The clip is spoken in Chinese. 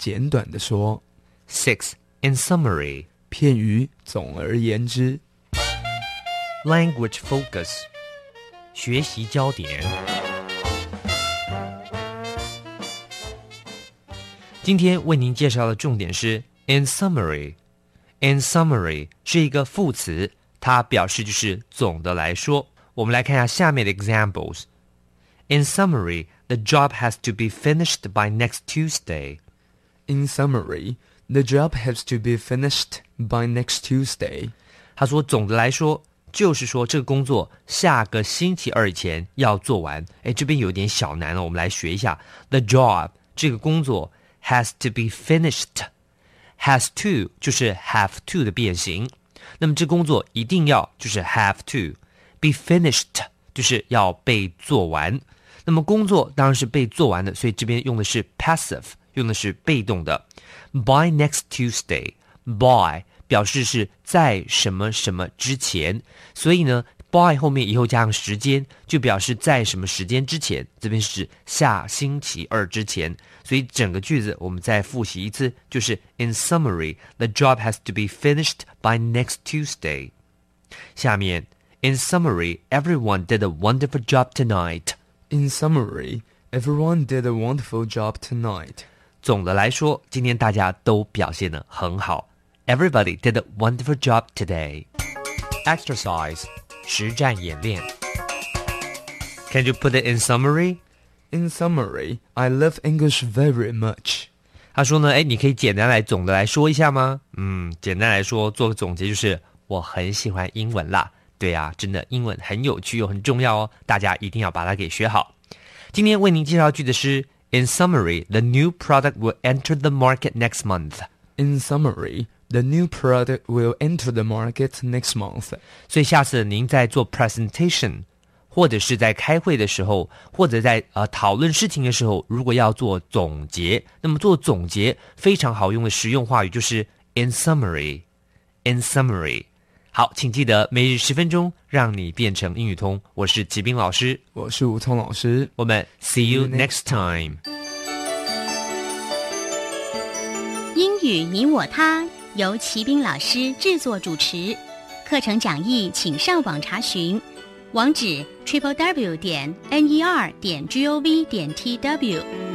简短的说。 6. In summary. 片语总而言之。 Language focus. 学习焦点。今天为您介绍的重点是 in summary. In summary 是一个副词，它表示就是总的来说。我们来看一下下面的 examples. In summary, the job has to be finished by next Tuesday. In summary, the job has to be finished by next Tuesday. 他说总的来说就是说这个工作下个星期二以前要做完。这边有点小难了，我们来学一下。The job 这个工作 has to be finished. Has to 就是 have to 的变形，那么这工作一定要就是 have to be finished 就是要被做完。那么工作当然是被做完的，所以这边用的是 passive， 用的是被动的。By next Tuesday, by 表示是在什么什么之前，所以呢 by 后面以后加上时间，就表示在什么时间之前，这边是下星期二之前。所以整个句子我们再复习一次，就是 In summary, the job has to be finished by next Tuesday. 下面 In summary, everyone did a wonderful job tonight. In summary, everyone did a wonderful job tonight. 总的来说，今天大家都表现得很好。Everybody did a wonderful job today. Exercise 实战演练。Can you put it in summary? In summary, I love English very much. 他说呢，你可以简单来总的来说一下吗？简单来说，做个总结就是我很喜欢英文啦。对啊，真的英文很有趣又很重要哦，大家一定要把它给学好。今天为您介绍句子是 In summary, the new product will enter the market next month. In summary, the new product will enter the market next month. 所以下次您在做 presentation 或者是在开会的时候，或者在讨论事情的时候，如果要做总结，那么做总结非常好用的实用话语就是 in summary. In summary. 好，请记得每日10分钟，让你变成英语通。我是齐斌老师， 我是吴聪老师， 我们 see you next time. 英语你我他由齐斌老师制作主持，课程讲义请上网查询，网址 www.ner.gov.tw